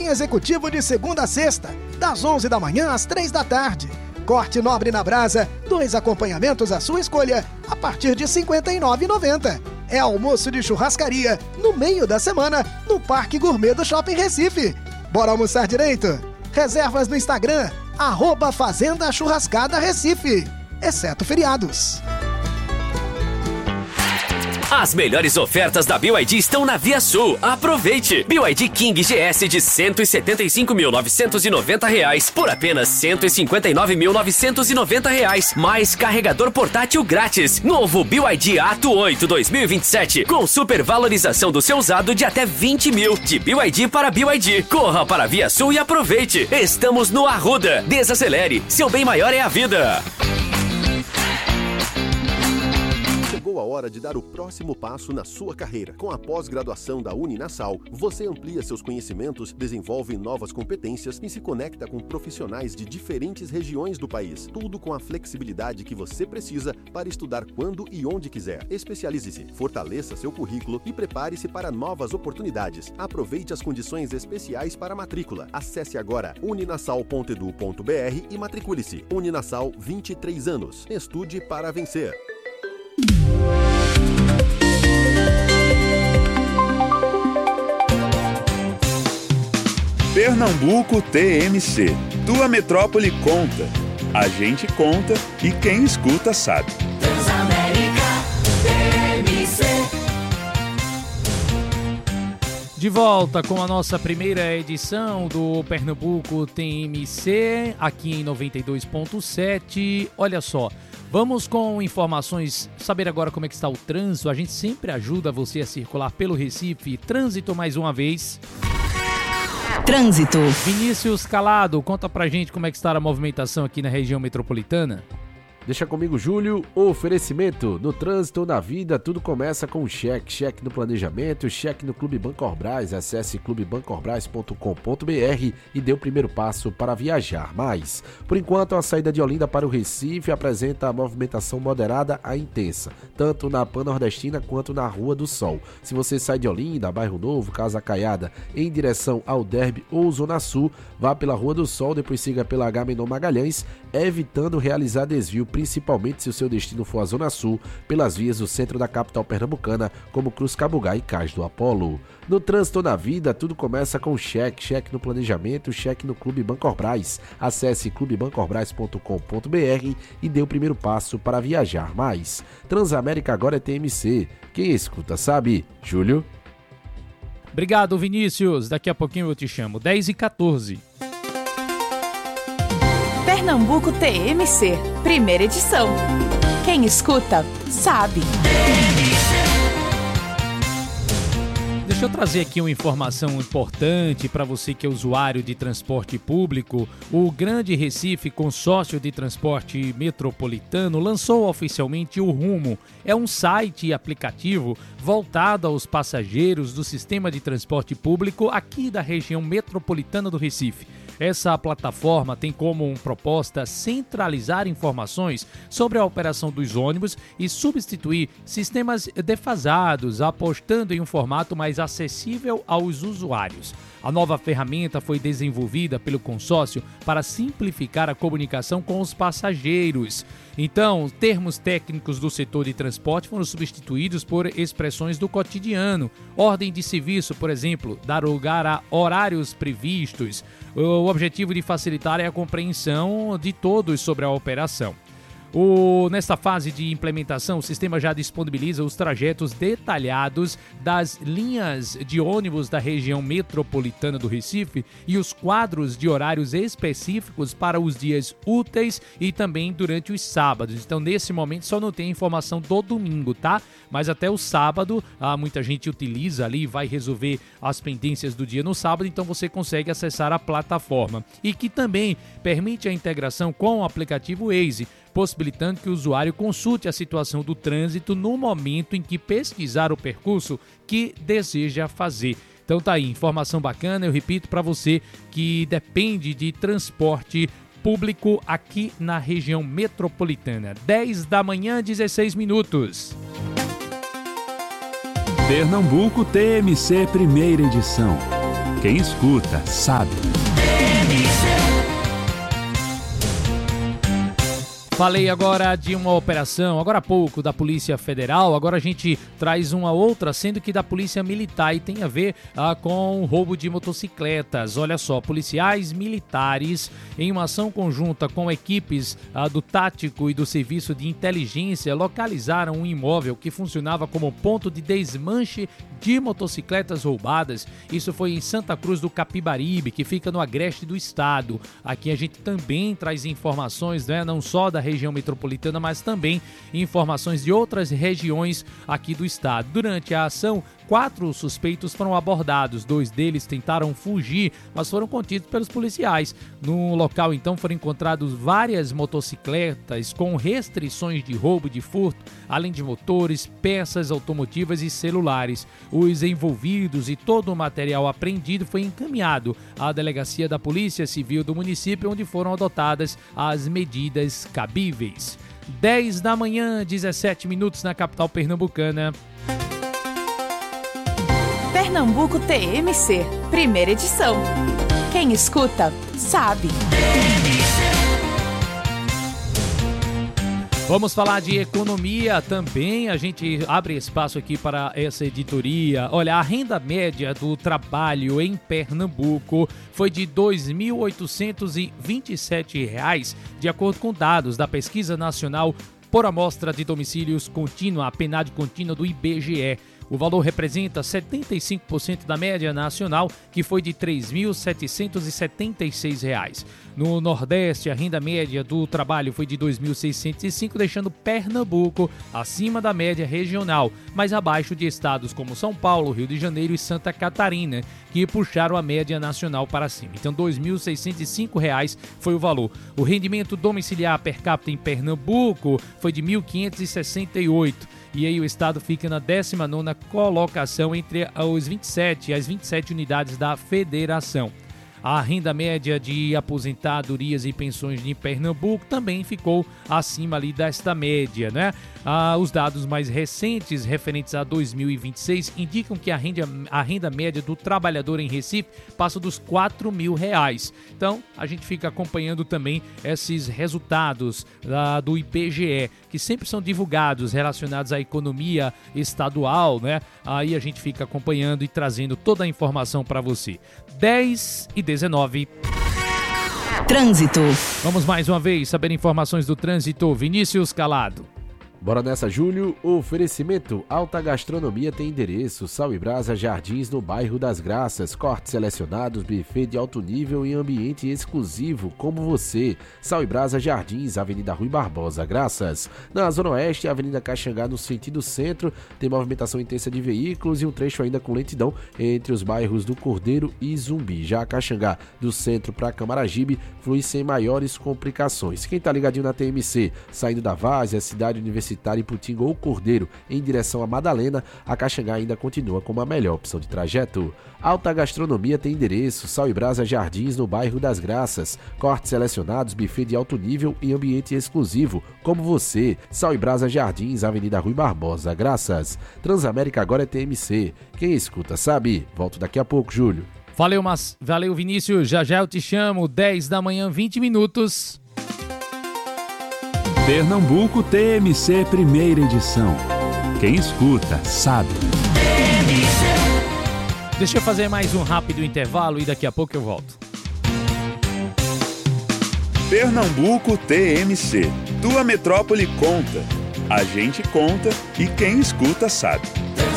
executivo de segunda a sexta, das 11 da manhã às 3 da tarde. Corte nobre na brasa, 2 acompanhamentos à sua escolha, a partir de R$ 59,90. É almoço de churrascaria, no meio da semana, no Parque Gourmet do Shopping Recife. Bora almoçar direito? Reservas no Instagram, @Fazenda Churrascada Recife, exceto feriados. As melhores ofertas da BYD estão na Via Sul. Aproveite! BYD King GS de R$ 175.990 por apenas R$ 159.990, mais carregador portátil grátis. Novo BYD Ato 8 2027 com supervalorização do seu usado de até 20 mil. De BYD para BYD. Corra para a Via Sul e aproveite! Estamos no Arruda. Desacelere. Seu bem maior é a vida. Chegou a hora de dar o próximo passo na sua carreira. Com a pós-graduação da Uninasal, você amplia seus conhecimentos, desenvolve novas competências e se conecta com profissionais de diferentes regiões do país. Tudo com a flexibilidade que você precisa para estudar quando e onde quiser. Especialize-se, fortaleça seu currículo e prepare-se para novas oportunidades. Aproveite as condições especiais para a matrícula. Acesse agora uninasal.edu.br e matricule-se. Uninasal, 23 anos. Estude para vencer. Pernambuco TMC. Tua metrópole conta. A gente conta e quem escuta sabe. Transamérica TMC. De volta com a nossa primeira edição do Pernambuco TMC, aqui em 92.7. Olha só, vamos com informações, saber agora como é que está o trânsito. A gente sempre ajuda você a circular pelo Recife. Trânsito mais uma vez. Trânsito. Vinícius Calado, conta pra gente como é que está a movimentação aqui na região metropolitana. Deixa comigo, Júlio. Oferecimento. No trânsito ou na vida, tudo começa com cheque. Cheque no planejamento, cheque no Clube Bancorbras. Acesse clubebancorbras.com.br e dê o primeiro passo para viajar mais. Por enquanto, a saída de Olinda para o Recife apresenta a movimentação moderada a intensa, tanto na Pan-Nordestina quanto na Rua do Sol. Se você sai de Olinda, Bairro Novo, Casa Caiada, em direção ao Derby ou Zona Sul, vá pela Rua do Sol, depois siga pela Agamenon Magalhães, evitando realizar desvio, principalmente se o seu destino for a Zona Sul, pelas vias do centro da capital pernambucana, como Cruz Cabugá e Cais do Apolo. No trânsito ou na vida, tudo começa com cheque. Cheque no planejamento, cheque no Clube Bancorbras. Acesse clubebancorbras.com.br e dê o primeiro passo para viajar mais. Transamérica agora é TMC. Quem escuta sabe. Júlio? Obrigado, Vinícius. Daqui a pouquinho eu te chamo. 10h14. Pernambuco TMC, primeira edição. Quem escuta, sabe. Deixa eu trazer aqui uma informação importante para você que é usuário de transporte público. O Grande Recife Consórcio de Transporte Metropolitano lançou oficialmente o Rumo. É um site e aplicativo voltado aos passageiros do sistema de transporte público aqui da região metropolitana do Recife. Essa plataforma tem como proposta centralizar informações sobre a operação dos ônibus e substituir sistemas defasados, apostando em um formato mais acessível aos usuários. A nova ferramenta foi desenvolvida pelo consórcio para simplificar a comunicação com os passageiros. Então, termos técnicos do setor de transporte foram substituídos por expressões do cotidiano. Ordem de serviço, por exemplo, dar lugar a horários previstos. O objetivo de facilitar é a compreensão de todos sobre a operação. Nesta fase de implementação, o sistema já disponibiliza os trajetos detalhados das linhas de ônibus da região metropolitana do Recife e os quadros de horários específicos para os dias úteis e também durante os sábados. Então, nesse momento, só não tem a informação do domingo, tá? Mas até o sábado, muita gente utiliza ali e vai resolver as pendências do dia no sábado, então você consegue acessar a plataforma. E que também permite a integração com o aplicativo Waze, possibilitando que o usuário consulte a situação do trânsito no momento em que pesquisar o percurso que deseja fazer. Então tá aí, informação bacana, eu repito para você que depende de transporte público aqui na região metropolitana. 10 da manhã, 16 minutos. Pernambuco TMC, primeira edição. Quem escuta, sabe. Falei agora de uma operação, agora há pouco, da Polícia Federal. Agora a gente traz uma outra, sendo que da Polícia Militar, e tem a ver com o roubo de motocicletas. Olha só, policiais militares, em uma ação conjunta com equipes do Tático e do Serviço de Inteligência, localizaram um imóvel que funcionava como ponto de desmanche de motocicletas roubadas. Isso foi em Santa Cruz do Capibaribe, que fica no agreste do estado. Aqui a gente também traz informações, né, não só da região metropolitana, mas também informações de outras regiões aqui do estado. Durante a ação, 4 suspeitos foram abordados. 2 deles tentaram fugir, mas foram contidos pelos policiais. No local, então, foram encontrados várias motocicletas com restrições de roubo e de furto, além de motores, peças automotivas e celulares. Os envolvidos e todo o material apreendido foi encaminhado à delegacia da Polícia Civil do município, onde foram adotadas as medidas cabíveis. 10 da manhã, 17 minutos na capital pernambucana. Pernambuco TMC, primeira edição. Quem escuta, sabe. Vamos falar de economia também. A gente abre espaço aqui para essa editoria. Olha, a renda média do trabalho em Pernambuco foi de R$ 2.827, de acordo com dados da Pesquisa Nacional por Amostra de Domicílios Contínua, a PNAD contínua do IBGE. O valor representa 75% da média nacional, que foi de R$ 3.776. No Nordeste, a renda média do trabalho foi de R$ 2.605, deixando Pernambuco acima da média regional, mas abaixo de estados como São Paulo, Rio de Janeiro e Santa Catarina, que puxaram a média nacional para cima. Então, R$ 2.605 foi o valor. O rendimento domiciliar per capita em Pernambuco foi de R$ 1.568. E aí o estado fica na 19ª colocação entre as 27 unidades da federação. A renda média de aposentadorias e pensões de Pernambuco também ficou acima ali desta média, né? Os dados mais recentes, referentes a 2026, indicam que a renda média do trabalhador em Recife passa dos R$ 4.000. Então, a gente fica acompanhando também esses resultados do IBGE, que sempre são divulgados relacionados à economia estadual, né? Aí a gente fica acompanhando e trazendo toda a informação para você. 10h19. Trânsito. Vamos mais uma vez saber informações do trânsito. Vinícius Calado. Bora nessa, Júlio. Oferecimento Alta Gastronomia tem endereço Sal e Brasa Jardins, no bairro das Graças. Cortes selecionados, buffet de alto nível e ambiente exclusivo como você. Sal e Brasa Jardins, Avenida Rui Barbosa, Graças. Na Zona Oeste, Avenida Caxangá, no sentido centro, tem movimentação intensa de veículos e um trecho ainda com lentidão entre os bairros do Cordeiro e Zumbi. Já a Caxangá, do centro para Camaragibe, flui sem maiores complicações. Quem tá ligadinho na TMC, saindo da Várzea, Cidade Universitária, Iputinga ou Cordeiro em direção a Madalena, a Caxangá ainda continua como a melhor opção de trajeto. Alta Gastronomia tem endereço Sal e Brasa Jardins, no bairro das Graças. Cortes selecionados, buffet de alto nível e ambiente exclusivo como você. Sal e Brasa Jardins, Avenida Rui Barbosa, Graças. Transamérica agora é TMC. Quem escuta sabe. Volto daqui a pouco, Júlio. Valeu, Vinícius. Já eu te chamo. 10 da manhã, 20 minutos. Pernambuco TMC, primeira edição. Quem escuta, sabe. Deixa eu fazer mais um rápido intervalo e daqui a pouco eu volto. Pernambuco TMC, tua metrópole conta. A gente conta e quem escuta sabe.